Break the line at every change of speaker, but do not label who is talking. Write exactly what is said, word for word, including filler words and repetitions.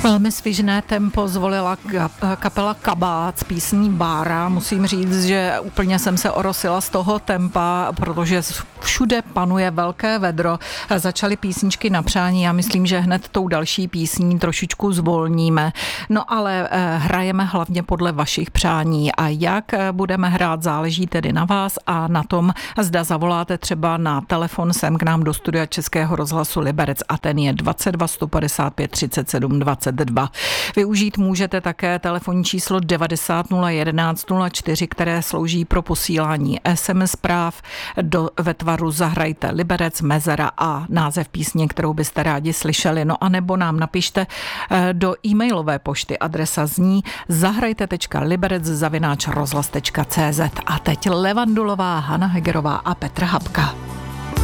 Velmi svižné tempo zvolila kapela Kabát s písní Bára. Musím říct, že úplně jsem se orosila z toho tempa, protože všude panuje velké vedro. Začaly písničky na přání. Já myslím, že hned tou další písní trošičku zvolníme. No ale hrajeme hlavně podle vašich přání. A jak budeme hrát, záleží tedy na vás a na tom, zda zavoláte třeba na telefon sem k nám do studia Českého rozhlasu Liberec a ten je dvacet dva sto padesát pět třicet sedm dvacet dva. Využít můžete také telefonní číslo devadesát nula jedenáct nula čtyři, které slouží pro posílání es em es zpráv do, ve tvaru Zahrajte Liberec, mezera a název písně, kterou byste rádi slyšeli. No a nebo nám napište do e-mailové pošty. Adresa zní zahrajte tečka liberec zavináč rozhlas tečka cé zet. A teď Levandulová, Hana Hegerová a Petr Habka.